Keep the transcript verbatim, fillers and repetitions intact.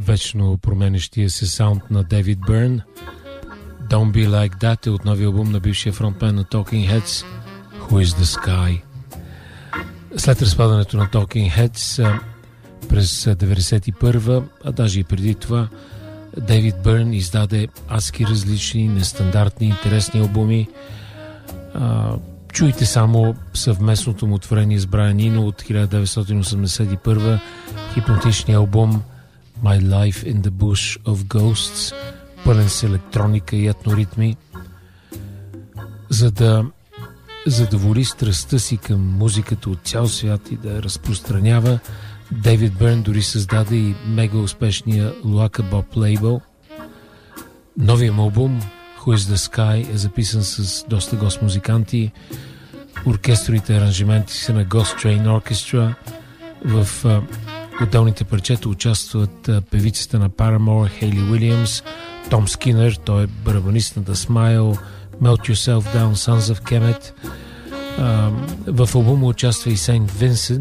вечно променещия се саунд на Дейвид Бърн. Don't Be Like That е от новия албум на бившия фронтмен на Talking Heads, Who Is The Sky. След разпадането на Talking Heads през деветдесет и първа, а даже и преди това, Дейвид Бърн издаде адски различни, нестандартни, интересни албуми. Чуйте само съвместното му творение с Брайан Ино от хиляда деветстотин осемдесет и първа, хипнотичния албум My Life in the Bush of Ghosts, пълен с електроника и етноритми. За да задоволи страстта си към музиката от цял свят и да я разпространява, Дейвид Бърн дори създаде и мега успешния Луака Боб лейбъл. Новият му албум Who is the Sky е записан с доста гост-музиканти. Оркестрите, аранжименти са на Ghost Train Orchestra. В а, отделните парчета участват а, певицата на Paramore Хейли Уилямс, Том Скинър, той е барабанист на The Smile, Melt Yourself Down, Sons of Kemet. А, в албума участва и Сейнт Винсент,